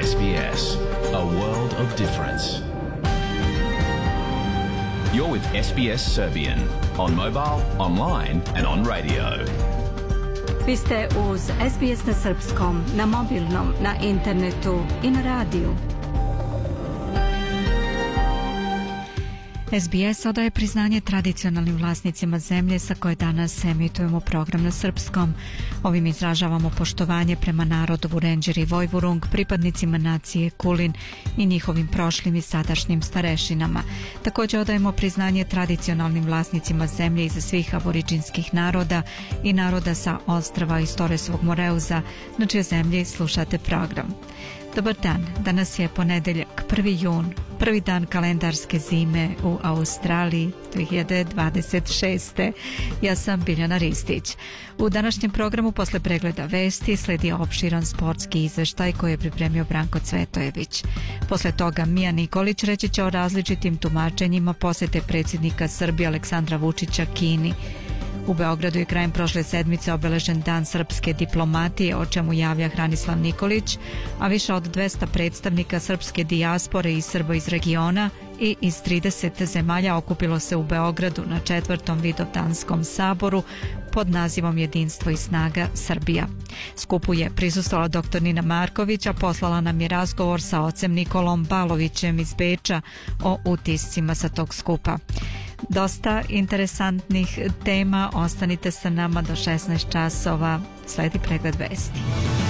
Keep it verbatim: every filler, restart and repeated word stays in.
S B S, a world of difference. You're with S B S Serbian on mobile, online and on radio. Vi ste uz S B S na srpskom, na mobilnom, na internetu i na radiju. S B S odaje priznanje tradicionalnim vlasnicima zemlje sa koje danas emitujemo program na srpskom. Ovim izražavamo poštovanje prema narodu Vurenđer i Vojvurung, pripadnicima nacije Kulin i njihovim prošlim i sadašnjim starešinama. Također odajemo priznanje tradicionalnim vlasnicima zemlje iza svih aboriđinskih naroda i naroda sa ostrva iz Toresovog Moreuza, na čije zemlji slušate program. Dobar dan, danas je ponedeljak, prvi jun, prvi dan kalendarske zime u Australiji dve hiljade dvadeset šeste. Ja sam Biljana Ristić. U današnjem programu posle pregleda vesti sledi opširan sportski izveštaj koji je pripremio Branko Cvetojević. Posle toga Mija Nikolić reći će o različitim tumačenjima posete predsjednika Srbije Aleksandra Vučića Kini. U Beogradu je krajem prošle sedmice obeležen dan srpske diplomatije, o čemu javlja Hranislav Nikolić, a više od dvesta predstavnika srpske dijaspore i Srba iz regiona i iz trideset zemalja okupilo se u Beogradu na četvrtom Vidovdanskom saboru pod nazivom Jedinstvo i snaga Srbija. Skupu je prisustvala doktor Nina Marković, a poslala nam je razgovor sa ocem Nikolom Balovićem iz Beča o utiscima sa tog skupa. Dosta interesantnih tema, ostanite sa nama do šesnaest časova, sledi pregled vesti.